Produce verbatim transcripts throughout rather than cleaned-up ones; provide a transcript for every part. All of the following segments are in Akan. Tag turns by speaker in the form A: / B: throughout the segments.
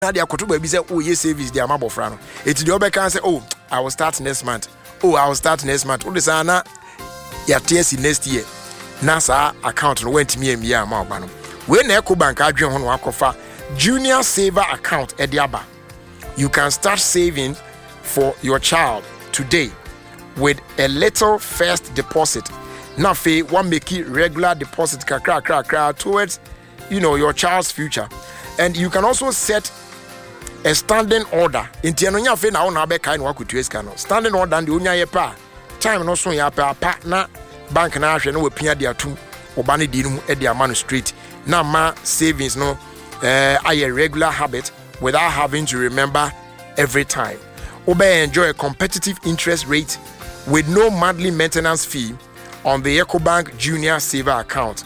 A: Now they are koto baby say, oh yes, service they are mabo frano. It's the other can say, oh, I will start next month. Oh, I will start next month. Oh, this ana ya T S C next year. Nasa account no went to me and me ama obano. When EcoBank adwen hono akofa junior saver account ediaba. You can start saving for your child today with a little first deposit. Now, fe one make it regular deposit kakra kra kra towards, you know, your child's future, and you can also set a standing order. Inti ano nya fe na ona be kai no akutu esika no. Standing order and the onya ye pa time no so ya pa pa na bank na ahwe no wapia de atum oba ne di no e de ama no straight. Na ma savings no eh aye regular habit without having to remember every time. Obe enjoy a competitive interest rate with no monthly maintenance fee on the EcoBank Junior Saver account.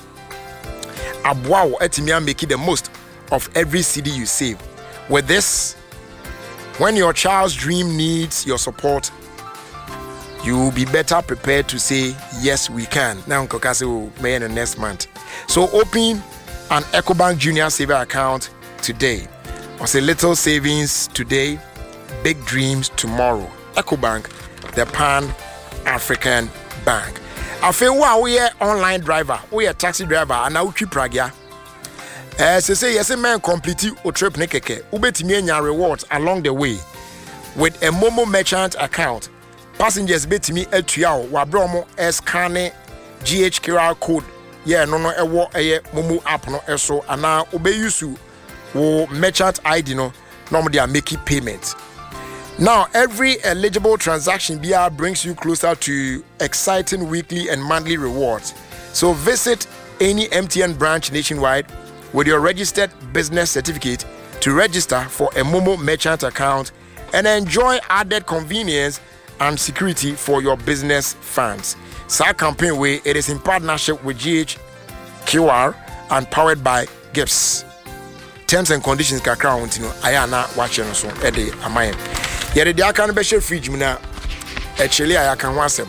A: Abwao etimia make the most of every C D you save. With this, when your child's dream needs your support, you will be better prepared to say, yes, we can. Now, Kokase will may in the next month. So open an EcoBank Junior Saver account today. Or say little savings today, big dreams tomorrow. EcoBank, the Pan-African Bank. I feel wow, we are online driver, we are taxi driver, and now we pragya. As I say, yes, a man complete o trip nekeke. Ubetimi enya rewards along the way with a Momo merchant account. Passengers betimi etuya wa bromo scanne G H Q R code. Yeah, no no ewo eye Momo app no eso ana obe yusu wo merchant I D no normally they are making payments. Now, every eligible transaction B R brings you closer to exciting weekly and monthly rewards. So visit any M T N branch nationwide with your registered business certificate to register for a Momo merchant account and enjoy added convenience and security for your business funds. Sa campaign way it is in partnership with G H Q R and powered by Gifts. Terms and conditions kakra untino ayana watching so ede amaye. Yere dia kan be share fridge mu na actually I can wasem.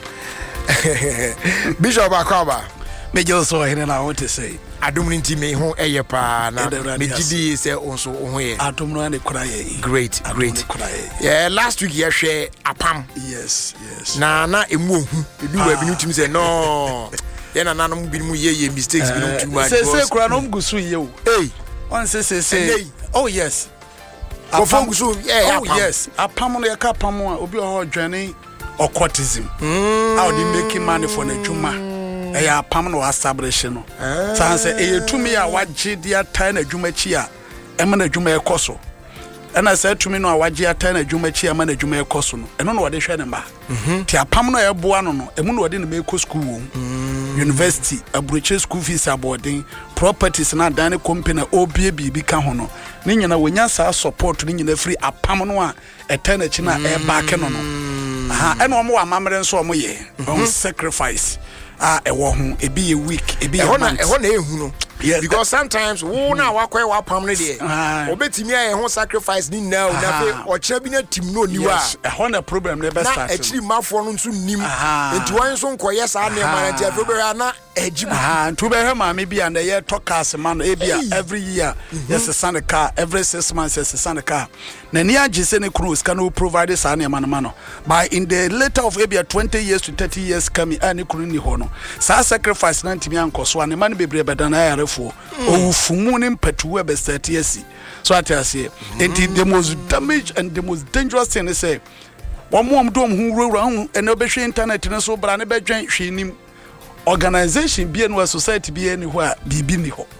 A: Bishop Akwaba
B: me just so here na want to say
A: adom nti me ho eye pa na me gidi say onso ho ye
B: adom no na kura ye
A: great great yeah last week ye hwe apam
B: yes yes
A: na na emu ohu ebi wa bi ntimi say no ye na nanom bi mu ye ye mistakes bi no too much
B: say say kura no mgusu ye o
A: eh
B: one say say say oh yes
A: apam so yeah
B: oh yes apam no ye ka apam a obi o dwane occultism how they making money for the juma eya apam no establish no san say e tumi a wagye dia tai na juma chi a ema na juma ekoso ena say tumi no a wagye tai na juma chi ema na juma ekoso no eno no wode hwe ne ba ti apam no eboa no no emu no wode ne make school wo university abroche school fees aboarding properties na dan company obie bibi ka ho no ne nyina wonya sa support ne nyina free apam no a etai na chi na e back no no ha eno mo amamre nso mo ye on sacrifice ah ewo hu e be a week e be a month
A: e ho na ehu no because sometimes wo na wakwa wa pam ne de obetimi a e ho sacrifice ni now na fe o kira bi na tim no niwa
B: e ho na problem ne be start
A: na actually mafo no nso nim enti wan so nkoye sa na ma na ti afi be na ejibu
B: ah ntu be he ma me bi and ye talkers man e bi every year yes send car every six months yes send car na ni agise ne cruise can we provide sa na ma no by in the later of maybe twenty years to thirty years coming ani kunu ni ho no sa sacrifice na ntimi ankoso an man bebre bedana ya refo ofumu ne mpatu e be start yesi so atase enti the most damage and the most dangerous thing is say one more dom hu rura hu ene obehwe internet ne so bra ne bedwen hwenim organization bi no society bi ani ho a bibi ni ho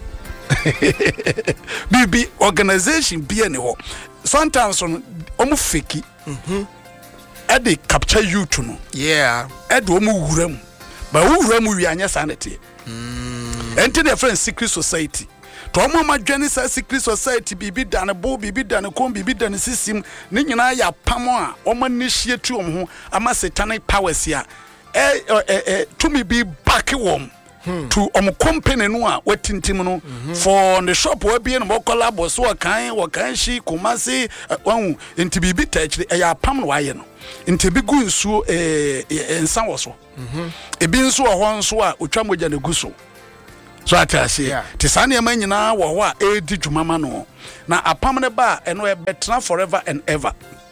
B: bibi organization bi ani ho sometimes on omu feki mhm e dey capture youth no
A: yeah
B: e dey omu wuram ba wuram wi anya sanete mm enti the friend secret society to omu ma dwane sa secret society bibi dane bo bibi dane kom bibi dane system ni nyina ya pam a omu initiate om ho ama satanic powers ya eh eh to me be back wom to um company no a watintim no for the shop we be no collab so kan wo kan shi kumasi wan enti bibi tachire e ya pam no aye no enti bi gu nsuo eh ensa wo so mhm ebi nso ho nso a otwa moja ne gu so so atase te sa ne ma nyina wo ho a e di dwuma ma no na apam ne ba eno e betena forever and ever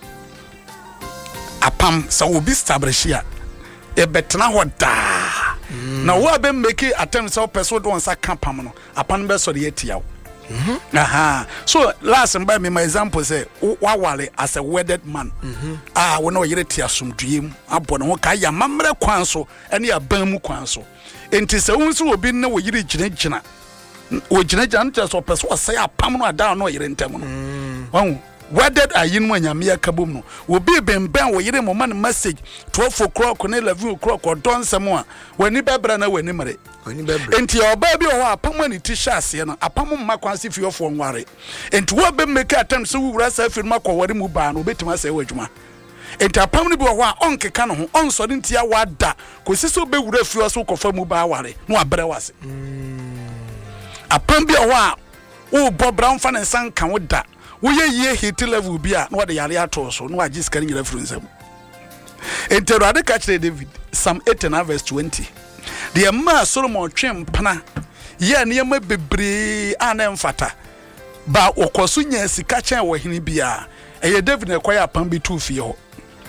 B: apam sa obi establish ya e betena ho da na wo abe make attempt so person do onsa ka pam no apam be so de yetia wo mhm aha so last by me my example say wa wale as a wedded man mhm ah wo na wo yire tia somduem abo ne ho ka ya mamre kwan so ene ya ban mu kwan so enti se wo nso obi ne wo yire gina gina wo gina gina ntia so person wo say apam no ada no yire ntem no mhm wedded ayin mu anyame akabom no obi bemben wo yire mo man message twelve o'clock na eleven o'clock or don sem a wani bebra na wani mare wani bebra enti oba bi ho apam ni ti shase no apam mma kwanse fi ofo nware enti wo be make attempt so wura sa fi ma kwawari mu ba no betima sa wadwuma enti apam ni bi ho a onkeka no ho onso de ntia wada kosi so be wura fi oso kofa mu ba ware no abre wase apam bi ho a wo bo brown fan nsan kan wo da wo ye ye hit level bia no de yare ato so no agi skani nyira fru nsam entero ade ka kire David Psalm eighteen verse twenty de ma Solomon twem pana ye ne ma bebre ana mfata ba okoso nya sika chen wo hene bia eye David ne kwaya apam bi tu fie ho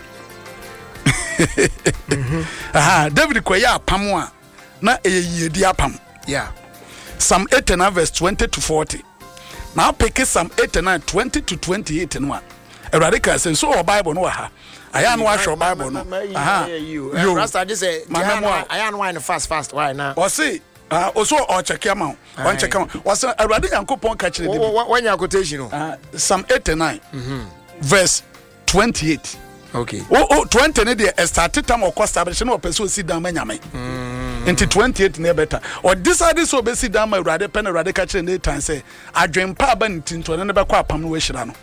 B: aha David kwaya apam a na eye yedi apam yeah Psalm eighteen verse twenty to forty. Now pick Psalm eighty-nine twenty to twenty-eight no one. Eradica says so Bible no ha. I am wash your Bible no. Aha. You.
A: Rasta just say I am wine fast fast why now.
B: Or say uh also or check him out. One check him. Was Eradica Yankopon catch the
A: when your quotation
B: uh Psalm eighty-nine verse twenty-eight.
A: Okay.
B: Oh oh twenty ne dey started time of establishment of person sit down nyame. Into twenty-eight ne better or decide so be sit down my rade pen rade catch the time say adwen pa ba ntinto ne be kwa apam no we hira no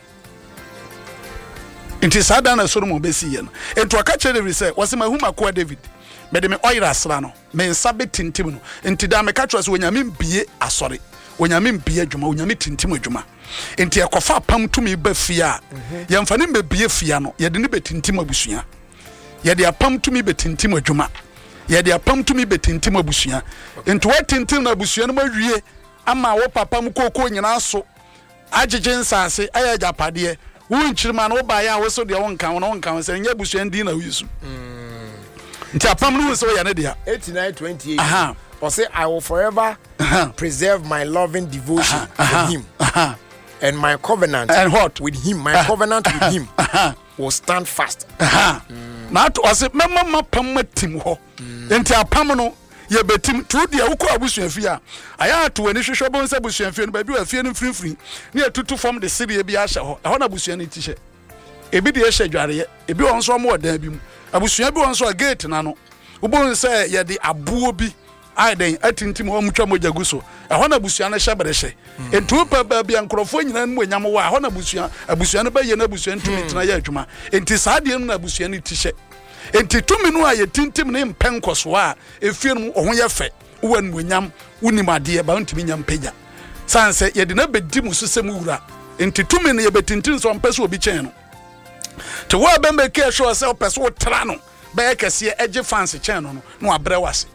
B: into sada na Solomon be si ye no into catch the say was my huma kwa David me de me oil asra no me nsabe tintim no into da me catch was onyame bie asore onyame bie adwuma onyame tintim adwuma into yakofa apam tumi ba fia ye mfa ne be bie fia no ye de ne be tintim abusua ye de apam tumi be tintim adwuma ye de apam tumi betintim abusua ento watintim na abusua no mawie ama wo papa mu kokko nyina so agege nsase aya japade wo nchirima no ba ya wo so de won kan won kan se nya abusua ndi na wisu nti apam no so ya ne dia
A: eighty-nine twenty-eight aha or say I will forever preserve my loving devotion to him and my covenant
B: and what
A: with him my covenant with him will stand fast
B: na to ase mama mapam matim ho enti apam no ye betim to dia wo ko abusua fi a aya to ani hwehwe bon se abusua fi no ba bi wa fi no frifri ne atutu form de serie bi a hye ho ho na abusua no ti hye ebi de hye dware ebi won so mo odan bi mu abusua bi won so gate na no wo bon se ye de abuo bi ai den atintim ho mutwa moja guso ho na abusua no hye bere hye entu pa ba bi ankrofo nyina no anyam wo ho na abusua abusua no ba ye na abusua ntumi tena ye adwuma enti saade no na abusua no ti hye enti tumi no a ye tintim ne mpenkoso a efie no ho ye fe wo anu anyam unimade ba ntumi nyam pagya sanse ye de na bedi mususem wura enti tumi no ye betintim so mpese obi chen no te wo ba make sure say opese wo tra no ba ye kese eje fans chen no no abre wase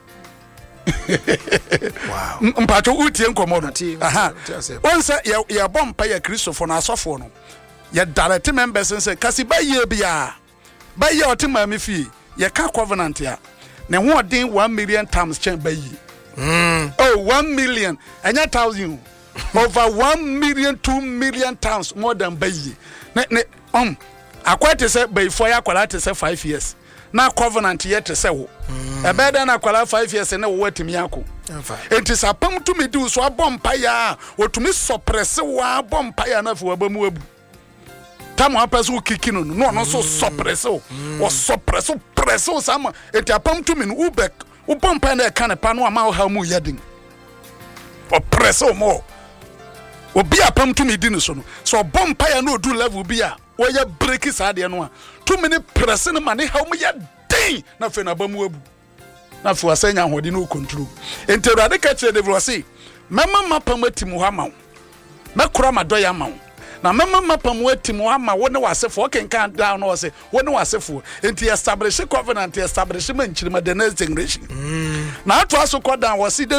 A: wow
B: mpacho utie nkomo no aha onse ye ye bompa ya Christopher na asofo no ye direct members say kasi ba ye bia ba ye otima me fi ye ka covenant ya ne ho odin one million times chen ba yi mm oh one million anya thousand over one million two million times more than ba yi ne ne um akwate say ba ifo ya kwala te say five years na covenant ye te say wo e be da na kwala five years ne wo watimi yako enti sapam to me do so abompa ya otumi suppress wo abompa ya na fo abamu abu tamo apeso kiki no no no so suppress wo o suppress press wo sama enti apam to me no ubek wo bompa na ka ne pa no ama wo ha mu yadin o press wo mo obi apam to me di no so no so bompa ya na odu level bi a wo ya break saade no a to me ne press no ma ne ha mu yadin na fe na abamu abu na fo asanya hodi no control enti Awurade ka kire devil say mama mapam atimu ha mawo mekura madoya mawo na mama mapam atimu ha mawo ne wasefo okenkan down no say wo ne wasefo enti establish covenant establish manchirima the next generation mm. na ato aso kodan wo see David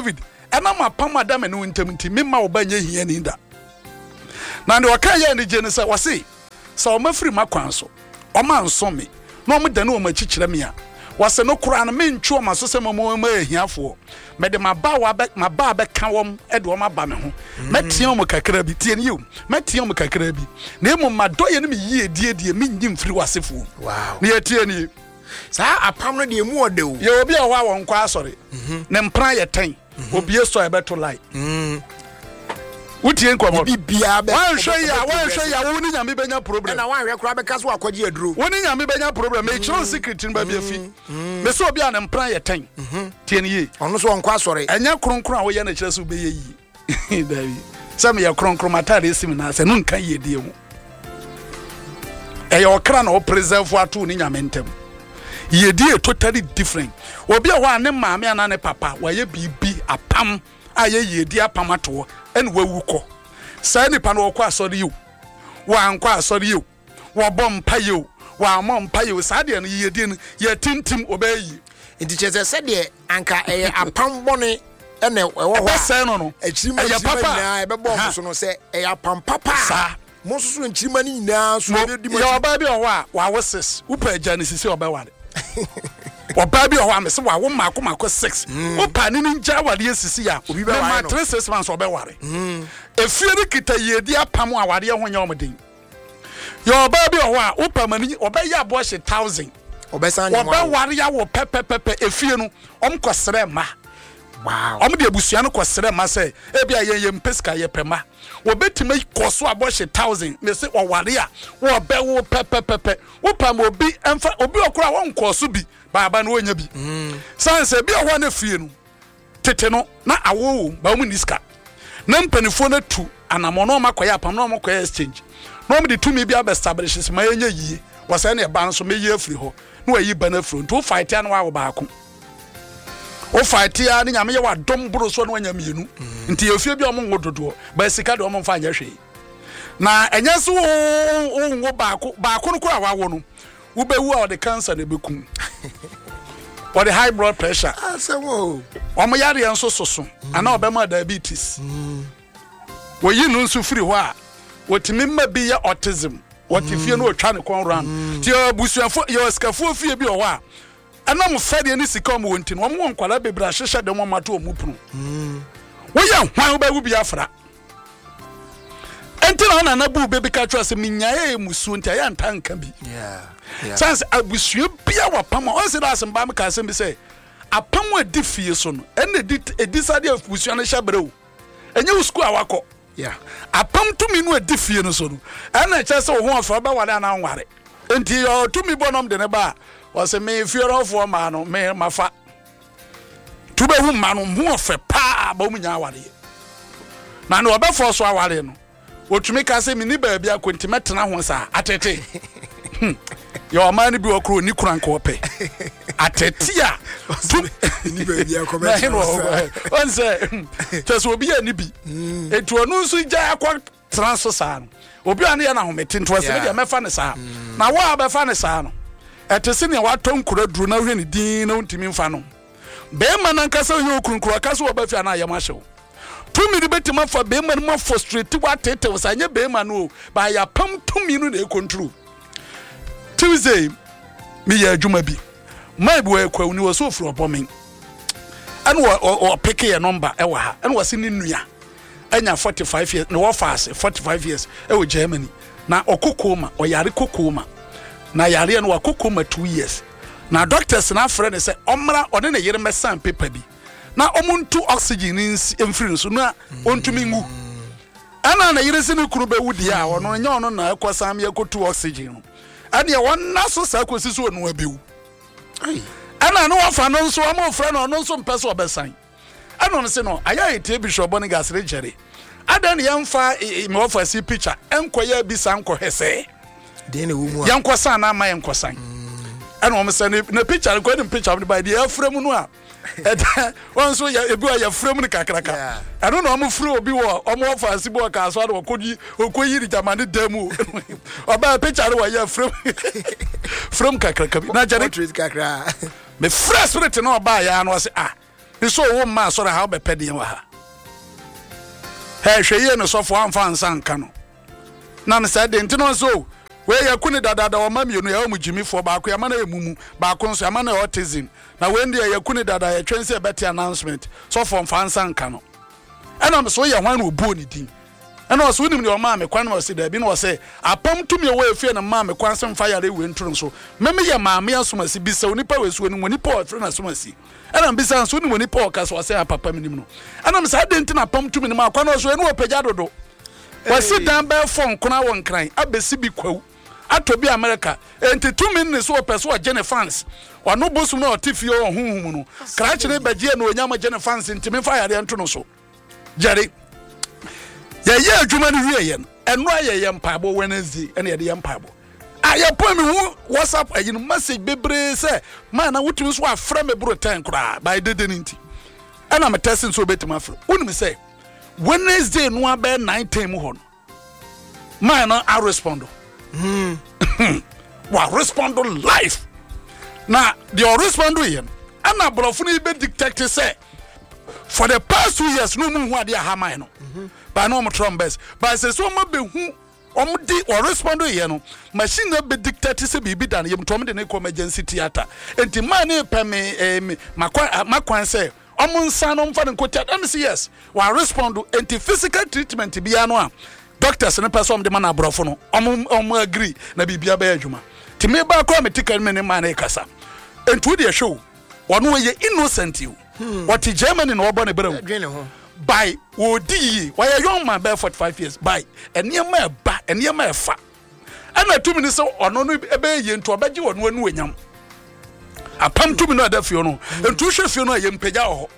B: ɛna ma pam adam ne wontem nti memma wo ba nya hia ni da na ne waka ye ne je ne sɛ wɔse sɛ o mafiri makwan so o ma nso me na o mdane o machikyere me a wɔse no kura na mentwu o maso sɛ mo ma ahiafo me de maba wa be maba be ka wom e de o maba me ho metie o kakra bi tie ne yo metie o kakra bi na emu madoye ne me yie die die me nyi mfiri wasefo
A: wow
B: ne yatie ne
A: saa apam no de mu ode o
B: ye obi a wa won kwa asore ne mpran ye ten obi eso e beto lai
A: mm
B: wutie nkomo
A: bibia be
B: wan hwe ya wan hwe ya wo ni nyame benya problem
A: na wan hwe kura be kaso akwaji aduro
B: wo ni nyame benya problem me chiro secret ni ba bia fi me so obi a ne mpran ye ten tie ne yi
A: ono so won kwa asore
B: enya kronkron a wo ye na kire so be ye yi davi sam ye kronkron matare sim na se no nka ye die mu e ye okra na o preserve atu ni nyame ntem ye die totally different obi a ho ane maame ana ne papa wa ye bibi apam a ye ye die apam ato en wawu kɔ saa nipa no kɔ asɔre yi wa ankɔ asɔre yi wa bɔ mpa yi wa amɔ mpa yi saa de no ye die no ye tintim obayi
A: nti kyerɛ sɛ de anka ɛyɛ apam bɔne ɛna ɛwɔ hɔ
B: a sɛ no no
A: ɛyɛ papa na ɛbɛbɔ so no sɛ ɛyɛ apam papa
B: saa
A: mo so so nkyirima ni nyinaa so
B: be di mo ya oba bi o wa wa wo six upa agya ne sisi oba ware oba bi o wa me se wa wo mako mako six upa ni nja ware sisi ya
A: obi be ware
B: no three six months oba ware efie ni kita yedi apam aware ho nya omden ya oba bi o wa upa mani oba ya bo hye one thousand
A: oba san nya
B: oba ware ya wo pepe pepe efie no om kosere ma
A: wow
B: om de abusua no kosere ma se e bia ye ye mpeska ye pema wo betime koso abɔhye one thousand me se wo ware a wo be wo pepe pepe wo pam obi emfa obi okura wo nkoso bi baba no onya bi sanse bi ho na fie no tete no na awo ba mu niska na mpanifo na tu anamono makoya pam na makoya exchange na mo de tumi bi establish se ma yenya yie wo se na e ba nso meyi afiri ho na wayi ba na afiri nto fight ya na wa wo baako o fight ya ni nyame ye wa dom buru so na wanya mienu nti efie bi o mo ngododo ba sika de o mo fa anya hwe na enye so o ngo baako baako no kura wa wo no wo be wu a de cancer na bekum or the high blood pressure
A: asawo
B: o mo yare enso soso ana obema diabetes wo yi no nso firi ho a wotimi ma bi ye autism wotifie no otwa ne kon ran ti abusuafo ye oskafo fie bi o ho a ana mo fede ni sika mo wonti no mo nkwala bebra hyehye de mo mato o mu punu wo ye hwan wo ba wu bi afra enti na na na bu bebi ka twa se minyae musu nti aya ntanka bi
A: yeah yeah
B: sans abusua bia wa pam o se da asem ba me ka asem bi se apam wa di fie so no ene di edisa de abusua no hyabreu enye wo school awakọ
A: yeah
B: apam tumi no edi fie no so no ene che se wo ho afra ba wale ana nware enti yo tumi bonom de ne ba o se me fiorofo ma no me mafa tube hu ma no ho ofe pa ba mu nya aware na ne obefo so aware no otumi ka se me ni ba bia kontimetena ho sa atete yo man bi okro ni kuranka ope atete a
A: ni ba bia comment
B: on se just obi ani bi etu onu nso gya akọ transo sa no obi ane ya na ho meti nto se dia mefa ne sa na wa ba fa ne sa no etese ne wa ton kura duru na hwe ne din na untimi mfa no be ma nan kasa hwe okunkura kasa wo ba fi ana ayama hyew tumi de betima fa be ma no frustrate wa tete wo sa nye be ma no ba ya pam tumi no na e control Tuesday me ya adwuma bi mai bo ekwa ni wo so fro bomen ane wo pick your number e wa ha ane wo se ni nua anya forty-five years no wo fast forty-five years e wo Germany na okokoma oyare kokoma na yare no wakokoma two years na doctors na frɛ ne se omra one ne yere mesan paper bi na omuntu oxygen emfiri so na ontumi ngu ana na yere se ne kuru be wudi a ono nya ono na ekosam yakotu oxygen ane won na so sa kosi so no abewu ai ana no wafa no nso am frɛ no no nso mpɛ so obesan ana no se no aya ete bishop Bonigas regere adan yamfa me wafa si picture enkoya bi san ko hese
A: de ne wo mu
B: yankosa na ma yankosan ana o me se na picture ko dem picture by the afrem no a won so ya ebi ya frem ni kakraka ano na o furu obi wo o mo fa si bo ka so ade okoyi okoyi ri jamani demu oba picture wo ya frem frem kakraka na jare
A: kakra
B: me fresh spirit no oba ya no se ah so wo ma so ha be pede wa ha he hweye no so fo amfa ansa nka no na me say de ntino so we yakuni dada da o ma mienu ya mu jimifo ba ko ya ma na emumu ba ko nso ya ma na autism na we ndi yakuni dada ya twense e beti announcement so fo mfa ansa nka no ena me so ye hwan no bo ni din ena so nim ni o ma me kwan no se da bi no se apam tumi e we fie na ma me kwan se mfa yare we nturo so me me ye ma me asomasi bi se onipa we so ni onipa o fre na asomasi ena mbisa so ni onipa o ka so se papa me nim no ena me sa de ntina apam tumi ni ma kwan no so enu o pagya dodo wasi dan be fon kona won kran abesi bi kwawu atobi America enti two minutes so person o gene fans wano bosum na otifie o hunhum no kra kire bagie na onyama gene fans enti me fa yare nto no so jare ye ye adwuma no wie ye no eno aye ye mpaabo Wednesday ene ye de ye mpaabo aye po me hu WhatsApp ayi no message bebre se man na wotumi so afra me bro ten kra by the day nti ena me testing so betima afra wonu say Wednesday no abe nine time ho no man na I respond Hmm. Wa respond live. Now, the respond here. And na brofuni be detect say for the past two years no mu hu ade ha man no. Ba no mo trombes. Ba say so mo be hu om di or respond here no. Machine na be detect say bibi dan yem tom de ne emergency theater. Enti man e pe me eh, makwan makwan say om nsa no mfa ne kotia. Let me see yes. Wa respond enti physical treatment bia no a doctors ne person de man abrofo no om om agree na bibia ba adwuma ti me ba ko medical men man e kasa entu de show wono ye innocent you what Germany no obo ne brem by odi why a young man by forty-five years by enema ba enema efa ana tumi ni so ono no ebe ye ntu obaji wono anu enyam apam tumi no da fio no entu hwe fio no ye mpagya ho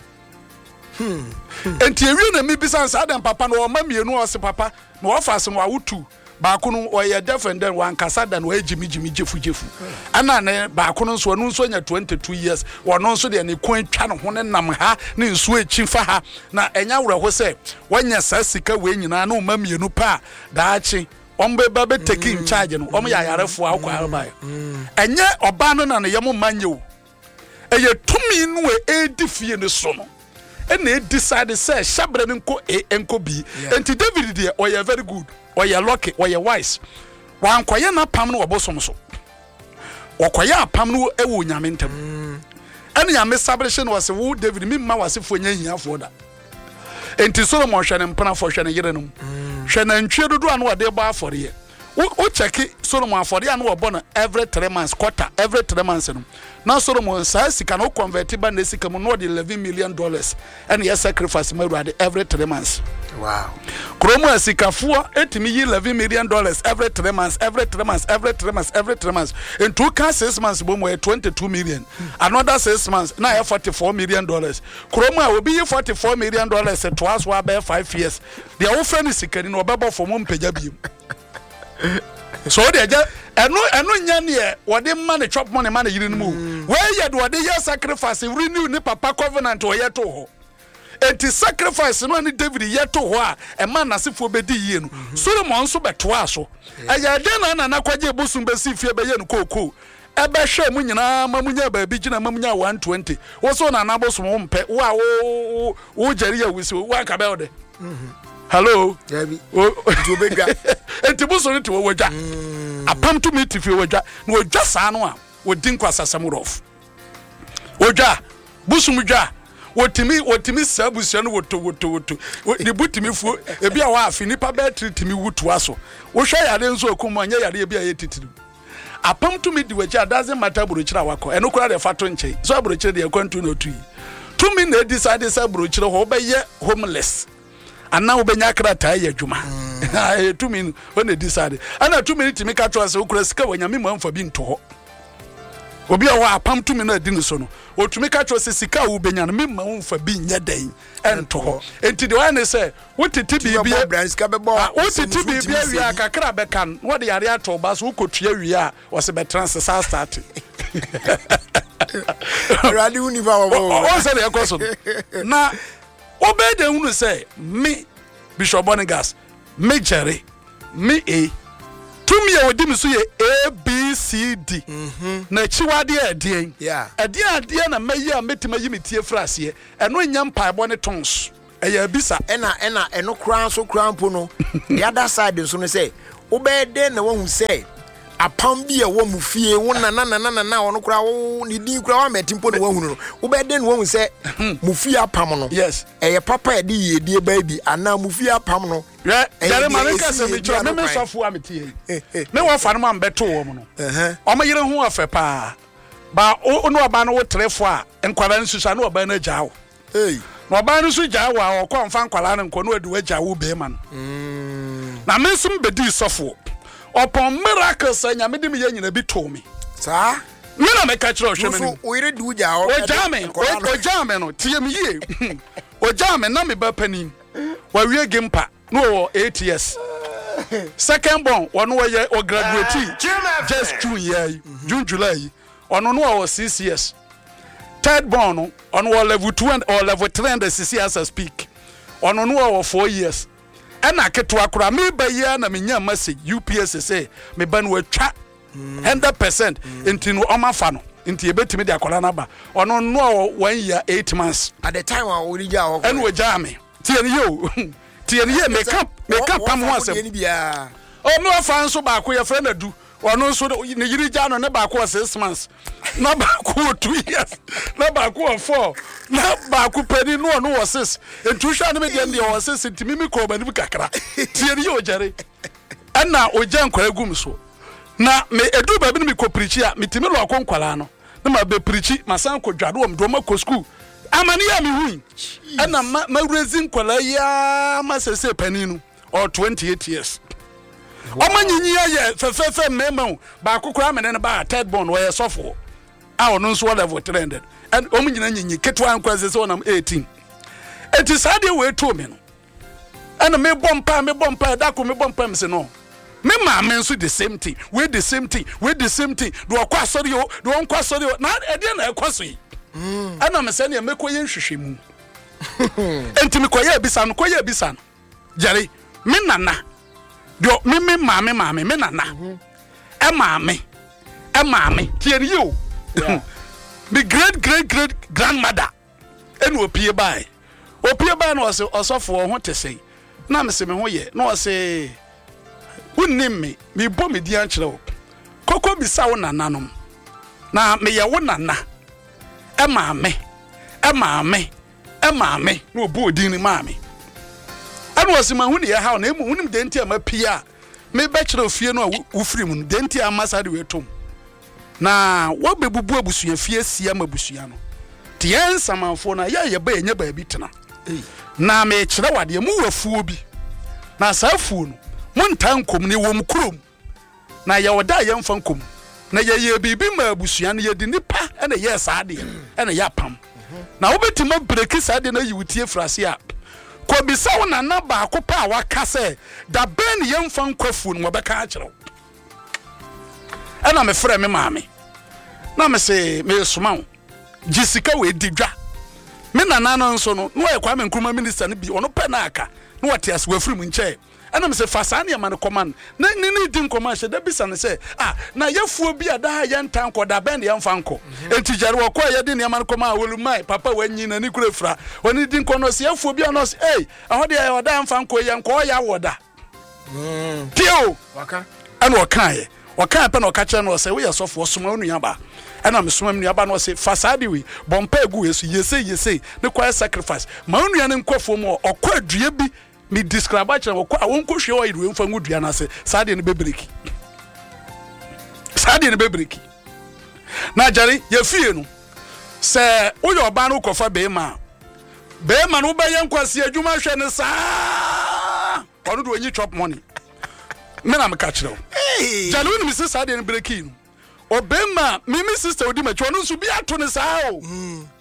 B: Hmm. Enti ewie na mi bisan sa dem papa no ma mienu o se papa no ofa se no awutu ba ko no o ye defender wan kasa da no ejimi jimi jefu jefu ana ne ba ko no so no so nya twenty-two years wono so de ne kon twa no ho ne nam ha ne nso echi fa ha na enya wure ho se wanya sa sika we nyina na o ma mienu pa daachi ombe ba be take in charge no om ya yarefo akwa arba enye oba no na ne yem manyew eye tumi no e edifie ne so no and they decided say shabre nko e enko bi enti David dey or you very good or you lucky or you wise wan kwaye na pam no obosom so okoye apam no e wo nyame ntam ene nyame establish no was wo David mi ma wase fo nya hiafo da enti Solomon hwe ne mpana fo hwe ne yere no hwe na ntwe dodo an wo de ba afore o check Solomon afore an wo bo no every three months quarter every three months no na Solomon sa sika no convert ba na sika mo no de eleven million dollars and yes sacrifice ma ruade every three months.
A: Wow.
B: Kromo asikafo etimi yi eleven million dollars every three months every three months every three months every three months in two can six months bo mo twenty-two million another six months na forty-four million dollars kromo a obi yi forty-four million dollars to us wa be five years the offer ni sika ni obebo for mo mpagya biem. So they just eno eno nya ne wode man chop money man yiri nmu where ye do dey sacrifice renew ni papa covenant o ye to ho enti sacrifice no ni David ye to ho a e man nasefo bedi yie no Solomon so beto aso aya de na na nakwaje bosum besi fie be ye no kokoo ebe hwe mu nyina ma munya ba bi gina ma munya one twenty wo so na na bosum wo mpe wo a wo wo jari ya wisi wo aka be ode hello yabi to bega enti boso ni to wodwa apam to me tifi wodwa na wodwa sa no a wodin kwasasam rof wodwa busum dwa wotimi wotimi sabusia no woto woto woto ni butimi fu ebi a wa afi nipa be tritimi wutu aso wo hwa yare nso akum anya yare ebi a yetitiri apam to me di wagya doesn't matter burochira wako eno kura de fato nche so burochira de kwantu no tu to me na decide say burochira ho be ye homeless ana ubenya krata ya djuma eh two minutes when they decide ana two minutes me ka twa se ukura sika wanyame mu amfa bi nto ho obi a wa apam two minutes di no so no otumi ka twa se sika ubenya no me ma amfa bi nya dan ento ho enti de wan say wotiti bibia
A: branska be bo
B: wotiti bibia wi akakra be kan wo de yare ato ba so ukotua wi a wo se be transfer start
A: rally univa wo
B: o se de ekoso na obede unu say me Bishop Bonigas me Jerry me A to me e wodi me so ye A B B C D na chiwade e de
A: yeah
B: ade ade na mayi a metima yi metie frase e no nya mpaebo ne tons e ya bisa
A: ena ena eno kran so kran po no the other side so no say obede na wahu say apam bi e wo mu fie wo na na na na na ono kra wo ni din kra wa metimpo no wahu no obede na wahu say mu fie apam no
B: yes
A: eye papa e de ye die ba bi ana mu fie apam no
B: yeah yare ma nka se me cho me me sofo ametie me wo fa no ma beto wo mu no eh o ma yire hu afa pa ba o no oba no wo trefo a nkwara nsusa no oba na gyawo
A: hey
B: no oba no su gyawo a o ko mfa nkwara no nko no adu agyawo be ma no mm na me sum bedi sofo upon miracles anya me de me nyina bi to me
A: sa
B: me na me ka kire ohwe me
A: so o ire du gya o
B: jame o jame no tie me ye o jame na me ba panin wa wie gempa no eight years second born one way o graduate just two years June July ono no o six years third born on level two and or level three and C C as I speak ono no o four years ena ketwa kura me ba ya na me nya message U P S say me ba no atwa one hundred percent enti no omafa no enti ebetimi de akola na ba ono no one year eight months
A: at the time wa ori ja o
B: enu ja me tie ni yo tie ni ye me cap me cap pam ho asem o me afa nso ba ko ye friend adu ono nso ne yiri ja no ne ba ko six months na ba ko two years na ba ko four na ba ko pedi no no was six entu hwa ne me de de was six ntimi mi ko ba ni kakra tie ni yo jare ana oja nkwara gum so na me edu ba bi ni mi ko preach a mitimi lo akonkwala no na ma be preach masan ko dwade om do ma ko school amani ya mi hu ana ma raising kwala ya ma sese paninu or twenty-eight years Oma nyinyi aye fefefe mema ba kokora me ne ba third born we sofo a ono nso level three hundred and omu nyina nyinyi ketwa ankwase se onam eighteen eti sade we to me no ana me bompa me bompa da ko me bompa me se no me ma me nso the same thing we the same thing we the same thing do akwa sori o do nkwa sori o na e de na ekwaso yi ana me se ne me koye nhwehwemu enti me koye bisa no koye bisa no jare me nana do me me mame mame me nana e mame e mame tie ni yo me great great great grandmother enu opie bai opie bai no se osofo ho tesei na me se me ho ye no se unnim me me bo me di ankyere wo kokko bisa wo nana nom na me ye wo nana e mame e mame e mame no obo odin ni mame anu osima hu ne ya ha na emu hunim de ntia ma pia me be kire ofie no ufiri mu de ntia amasa de wetom na wo bebubu abusua fie sia mabusua no te yan samanfo na ya ye ba enye ba bi tena na me kire wade mu wafuo bi na safuo no montan kom ne wo mkrom na ya wada ye mfa nkom na ye ye bibi ma abusua no ye di nipa ena ye saade ena ya pam na wo betima breki saade na yiwutie frase a ko bisa wona na ba ko pa waka se da ben ye mfa nkwafu no beka a kire ana me frɛ me maame na me se me soma wo jisika we didwa me nana no nso no no ye kwa me nkruma minister no bi ono pɛ na aka no wate as wafiri mu nkyɛ ana me se fasa na man command na ni ni din command hye da bisa ne se ah na yafuo bi ada ya ntan ko da ben ye mfa nko enti jare wo ko ye din ne man command wolumai papa wanyi na ni kura fra oni din ko no se yafuo bi no se eh ahode ya oda mfa nko ye nko ya woda mm tio
A: waka
B: ana wo kan ye waka pe na okache no se we yesofo soma onua ba ana me soma onua ba no se fasade we bompa egu yesu yese yese ne kwa sacrifice ma onua ne nkofo mu okọ adua bi me describe a chero kwa won ko hwe o yiru mfa ngudua na se sade ne bebreki sade ne bebreki na jare ye fie no se oyo oba no kofa be ma be ma no ba ye nkwase adwuma hwe ne saa ono do onyi chop money me na me ka chero jale woni mi sister de breki no obema mi mi sister odi ma chwo no so bi ato ne saa o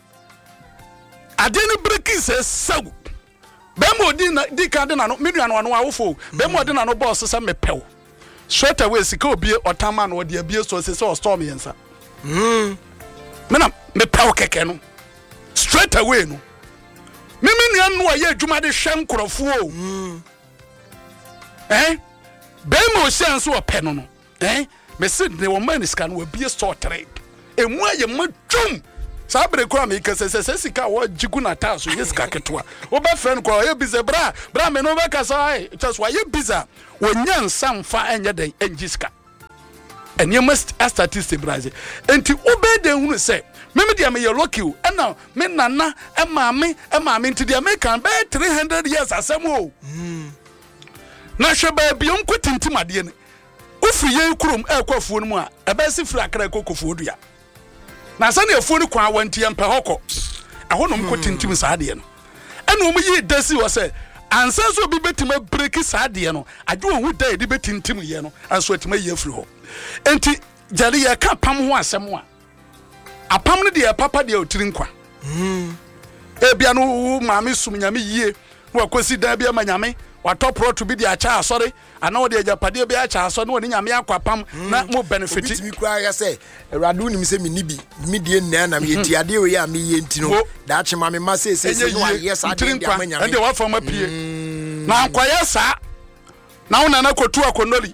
B: ade ne breki se sagu bema odi na di ka de na no me nua no no awofo bema odi na no boss se me pew straight away sika obi otama na odi abie so se se storm yensa mm me na me pew keke no straight away no me me nua no aye adwuma de hwe nkorofo o mm eh bema o sense o pe no no eh me said they were man scan will be a store trade and why you much chum sabre kwa me kase se sika wo jigu na ta so yes ka ketwa wo ba friend kwa ye bize bra bra me no ba kasa ai just why ye biza wo nyansa mfa enye den enjiska and you must statistic braze enti obe den hunu se me me dia me ye lucky o na me nana e maame e maame enti dia me kan be three hundred years asem o mm na hwe ba bi on kwatintim ade ne ofri ye kurom e kwafuo no mu a e ba si firi akra kokofuo dua na sane afuo no kwa awanti empe hokọ ahonom kwatintim saade no ena omu yi dasi wo se ansa so bi betima break saade no adwo hu da edi betintim ye no anso atima ye afiri ho enti jari ye ka pam ho asem a apam no de papa de otiri nkwa mm e bia no maame sum nyame yie wo akosi da bia manyame watopro to bi de acha asori ana wo de ajapade bi acha asori no ni nyame akwapam na mo benefit
A: bitimi kwa ya say awrade unim say me nibi me de nna na me ti ade we ya me ye ntino da ache ma me ma say say no yes ade de amanyame
B: ande wa fama pie na ankwaya sa na wona na kotu akonoli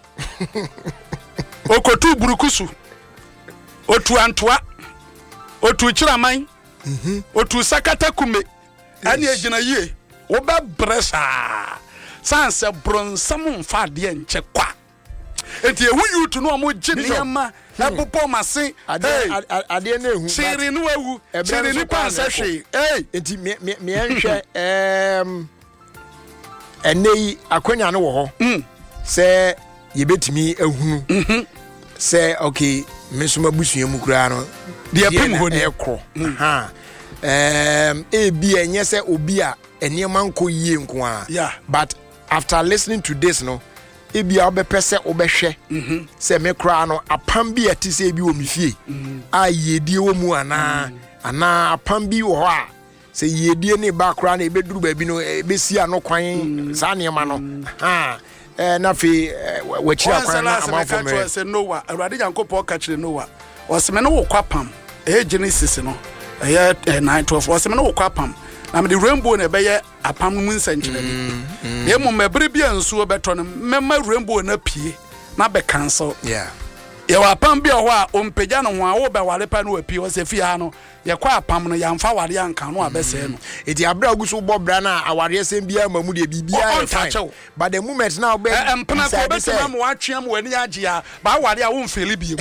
B: okotu burukusu otu antoa otu chiraman mhm otu sakata kume ani ejina yie wo ba bresa sanse bronsam mfa de enche kwa enti ehu yutu no mo giniama na popo mase
A: ade ade na ehu
B: chiri no awu chiri ni pansa hwe eh
A: enti me me enhwe em enei akwanya no wo ho mm se yebetimi ehunu mhm se okay me so mabusua mu kura no
B: de apim ho ni
A: ekro ha em e bi enye se obi a eniema nko yie nko a but after listening to this no e bi a obepese obehwe mhm se me kura no apam bi atise bi o mifie a yedie wo mu ana ana apam bi wo ho a se yedie ne ba kura na ebeduru ba bi no ebesi ano kwan sa niema no ha eh na fi wachira kwan na amafo me
B: se Noah awrade Yankopɔ ka kire Noah oseme no wo kwapam eh Genesis no eh nine twelve oseme no wo kwapam na me the rainbow na beye apam mu nsankyere bi ye mo mebre bia nsuo beto no mema rainbow na pie na be cancel
A: yeah
B: ye wa apam bia ho a ompagya no ho a wo be wale pa no apie o se fi ha no ye kwa apam no yamfa ware anka no abese no
A: eti abra aguso bobra na aware sem bia mamu de bibia e fine but the moment now be
B: empna ko be se ma wa twem wani age a ba ware a wo mfeli biem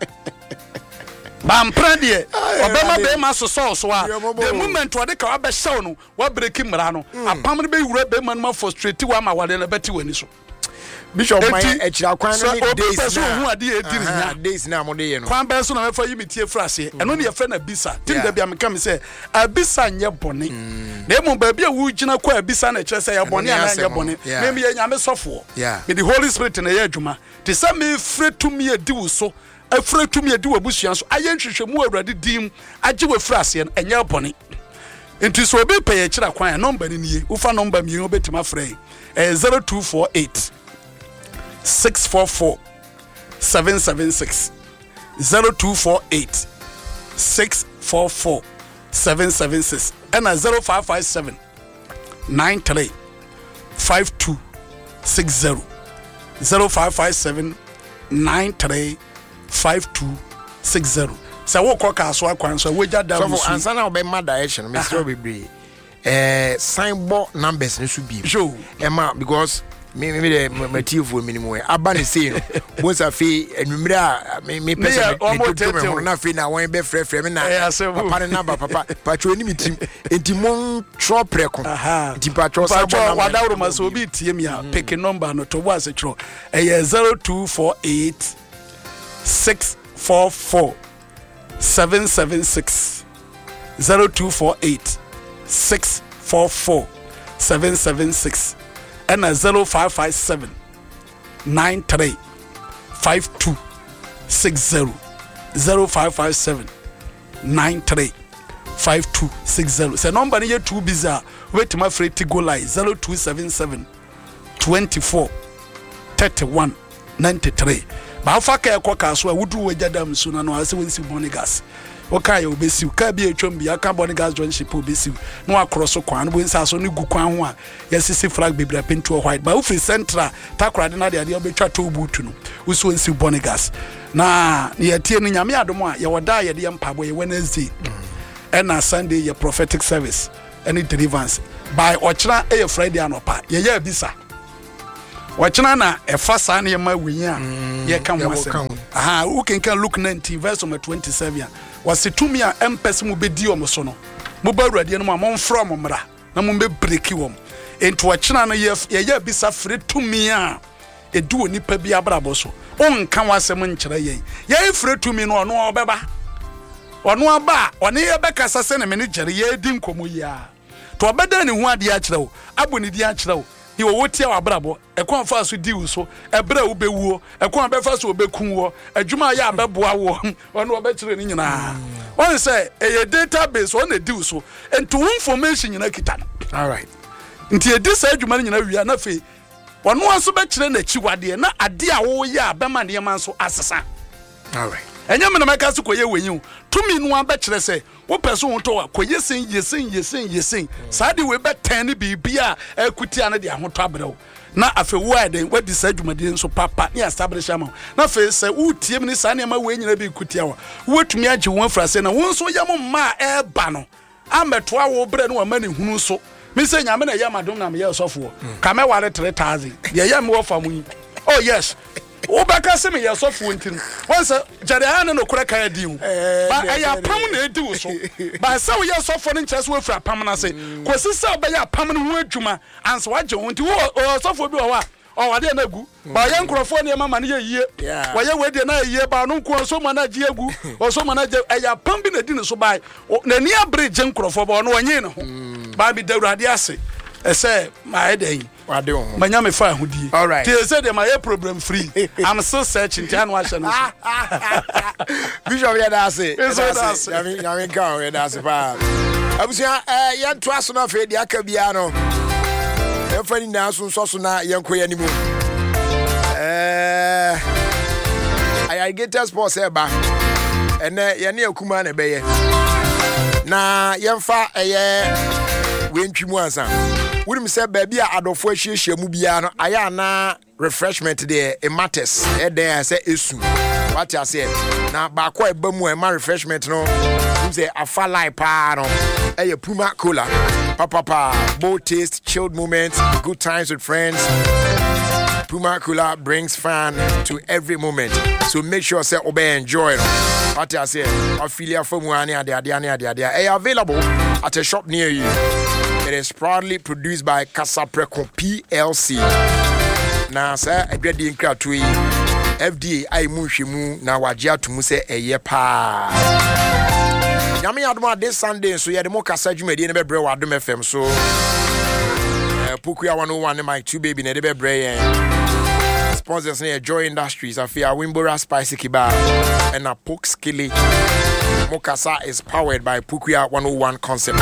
B: ba mpradie obema be ma so so so a the moment wade ka wa be hyew no wa break mra no apam no be wura be man ma frustrate wa ma wade na beti wani so
A: Bishop my echira kwan no ni days
B: na hu ade ediri nya
A: days na mo de ye no
B: kwan be so na me fa yimitie frase eno ne ye fa na bisa tin da bia me kam se abisa nye bone na emu ba bia wu gina kwa abisa na kire se ye bone ana nye bone me me ye nyame sofo me the Holy Spirit na ye adwuma te se me fretum ye di wo so afretum ye di wo busua so aye nhwehwemu awrade dim age we frase enye bone enti so obi pe ye kira kwan number ni nie ufa number mi obetima frɛ eh zero two four eight six four four seven seven six zero two four eight six four four seven seven six and a zero five five seven nine three five two six zero zero five five seven nine three five two six zero. So what call us what can so we just down.
A: So answer now be my direction, Mister Obibre. Eh, signboard numbers should be
B: sure.
A: Emma because me me the material for minimum abani say no once afi enumera me me person me na afi na wan be frɛ frɛ me na papa ne number papa patro ni mitim entimon tro preko enti patro sa
B: ba wadawro ma so bi tie me a pick number no to was tro eh zero two four eight six four four seven seven six zero two four eight six four four seven seven six and a zero five five seven nine three five two six zero zero five five seven nine three five two six zero. Say number here two bizarre. Wait my free to go line zero two seven seven twenty four thirty one ninety three. Ba fa ka ekwa kaso a wudu wajadam suna no ase wensi bonigas. okay obesiu ka bi etwom bi aka boni gas joint ship obesiu no across kwan no nsa so ne gu kwan ho a yesisi flag bebra pentu white ba ufi central takra de na de ade obetwa to butu no uso nsi boni gas na ye tie no nyame adom a ye woda ye de mpabo ye Wednesday and na Sunday ye prophetic service any deliverance by ochra e Friday anopa ye ye bisa ochra na e fa sa na ye ma winyi a ye ka ho asem aha who can can Luke nineteen verse number twenty-seven was to me a empes mu bedi o so no mo ba awurade no mo mfro mo mra na mo be breaki wo ento ochra no ye ye bisa fre to me a edu onipa bi abrabo so on kan wasem nkyere ye ye fre to me no no obeba ono aba one ye bekasa se ne me ne jere ye di nkomo yi a to obeda ne hu ade a kyerɛ wo abo ne di a kyerɛ wo ni wo wotia wa brabo e kon fa so di wo so e bra wo bewuo e kon be fa so obekun wo adwuma ya abeboa wo ono obekyerɛ ne nyina on say e database on e di wo so ento information nyina kita no
A: all right
B: nti e di sa adwuma ne nyina wia na fe ono aso be kyerɛ na chi wade na ade a wo ya abema ne man so asesa
A: all right
B: enya me na meka so koye wenyi tumi no aba kyerɛ sɛ wo pɛso ho to koye sen yesen yesen yesen saade we be ten ne bibia akuti ane de ahoto abrɛw na afe wo aden wadi sa dwumade nso papa ne establish am na fe sɛ wotie me ne sa ne ma we nyina bi kutia wa wotumi agye wo afrase na wo nso yam ma e ba no ametoa wo brɛ no wa ma ne hunu so me sɛ nyame na yam adom na me yɛ sɔfo ka me ware three thousand ye yam wo fa mu oh yes Obaka se me yesofo ntin once jare ana no kura kan di hu ba aya pam na edi wo so ba se wo yesofo no nkyese wo fra pam na se kosi se obaya pam no ho adwuma anse waje ho nti wo sofo bi wo wa o wade na gu ba ye nkrofo ne mama ne ye yie wa ye we de na yie ba no nko so ma na je agu o so ma na je aya pam bi na di ne so ba na ni abre je nkrofo ba no wanye ne ho ba bi dawrade ase ese ma eden
A: wade ho
B: manya me fa hudi
A: all right
B: ti say dem my problem free I'm still searching tian wa hye no
A: bishop ya da say
B: that's
A: ya me ya me ka ya da say pa abusia eh ya to aso na fe di aka bia no e fa ni na so so so na ye nko ya ni mu eh I get us sports e ba ene ye ne akuma na be ye na ye mfa eye wentwi mu ansa wurim se baabi a adofo ahyiehia mu bia no aya na refreshment there e matters e there say esu what you say na ba kwa eba mu e ma refreshment no wurim se afa life pa no e Puma Cola papa pa bold taste chilled moments good times with friends. Puma Cola brings fun to every moment, so make sure say obey enjoy it. What I say, affiliate for Muani ade ade ade ade ade available at a shop near you. It is proudly produced by Casapreco P L C. Now, sir, I get the incratui F D A I mushimu na wajia to muse a ye pa. Yami adma this Sunday, so ya the mo kasa jumedi ne be bre wa adom F M so. Pukuya one oh one my two baby ne de be bre sponsors near Joy Industries afia Wimbora Spicy Kiba and a Poke Skilly. Mokasa is powered by Pukuya one oh one Concepts.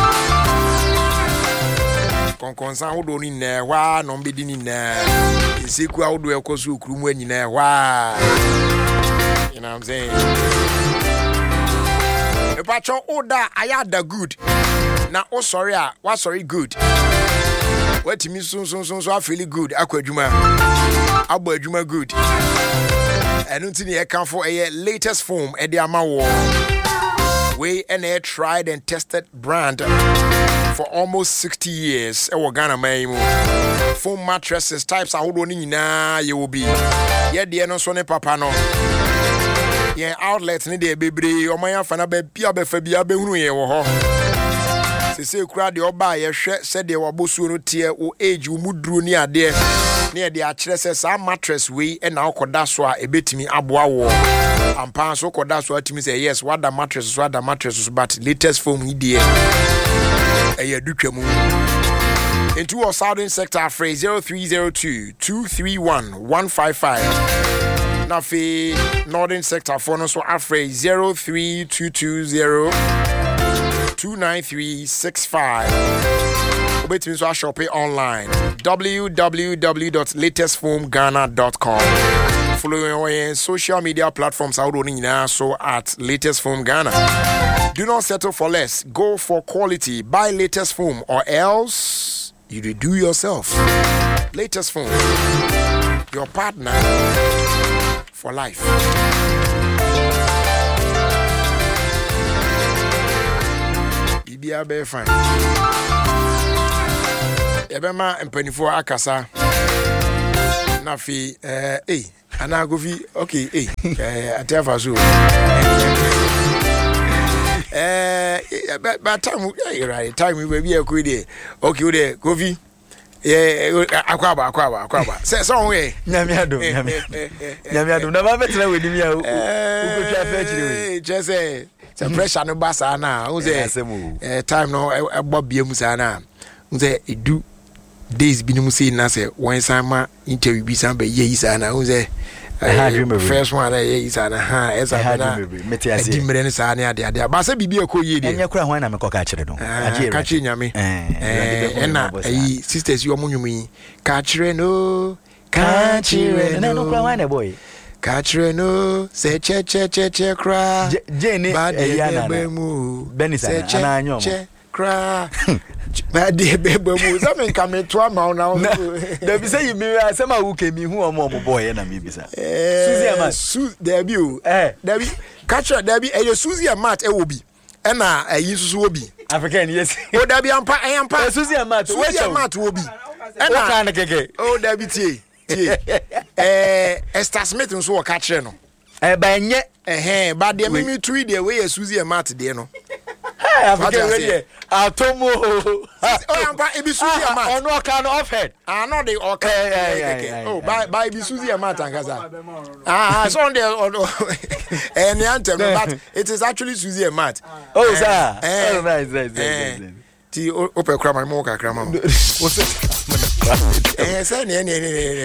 A: Konkonsan ho do ni na wa no be di ni na isiku a do ekosu ukrumu anyi na wa you know what I'm saying e pacho oda ayada good na o sorry a wa sorry good what me so so so so feel good akwadwuma abo adwuma good enu ti ne e kan for a latest foam e de ama wo we and a tried and tested brand for almost sixty years. E wo Ghana man mu. Foam mattresses types ahodo ni nyina ye will be. Ye de no so ne papa no. Ye outlet ni de bebre o man afa na ba bia ba fa bia ba hunu ye wo ho. Se se kura de oba ye hwe se de wo bosuo no tie o age wo muduro ni ade. Ne ye de a kire se sa mattress we e na akoda so a ebetimi aboa wo. Ampa so koda so atimi say yes what the mattress so what the mattress but latest foam ni de. Eye dutwamu into our southern sector phrase zero three zero two two three one one five five. Now for northern sector phone so phrase zero three two two zero two nine three six five. Obey so shop online w w w dot latest foam ghana dot com. follow on social media platforms out on now so at Latest Foam Ghana. Do not settle for less. Go for quality. Buy Latest Foam or else you do yourself. Latest Foam, your partner for life. B B be fine. Ebema mpanifo akasa. Na fi eh eh ana go fi okay eh eh atefa so. Eh but time right time we be akọ dey. Okay we dey go fi eh akwaba akwaba akwaba. Say so we
C: nyame adom nyame nyame adom na ba betra we dim ya o ukotwa fa chire we.
A: Just say the pressure no basa na. Who say eh time no ebo biam sa na. Who say edu days bi no say na say one sama interview bi san be ye isa na. Who say first one eh ye isa na ha esa na di mre sa na ade ade ba say bibi ekọ ye de
C: enya kura hwan na me kọ ka kire no
A: aje ka kire nyame eh na eh sisters yo munwum yi ka kire no ka kire
C: no no kura hwan na boy
A: ka kire no say che che che che kra
C: jeni
A: eyana
C: benisa na anyo
A: kra ba de bebe mu so men ka me to ama na
C: da bi say mi asema wo ke mi hu omo omo boy na mi bisa Suzy Amat
A: su da bi o eh da bi ka kire da bi e Suzy Amat e wo bi e na ayi susu wo bi
C: African yes
A: o da bi ampa e ampa
C: Suzy Amat
A: Suzy Amat wo bi
C: e na ka na keke
A: o da bi tie tie eh Esther Smith nso wo ka kire no
C: eh ba nye
A: eh ba de me me three de we Suzy Amat de no
C: eh African we atomo
A: o yampa e bi Suzy Amat
C: ono ka no off head
A: ah no dey okay oh bye bye bi Suzy Amat ankaza ah so on the eh ni anthem but it is actually Suzy Amat
C: oh sir oh nice nice nice
A: ti ope kra ma mo ka kra ma eh say ni ni ni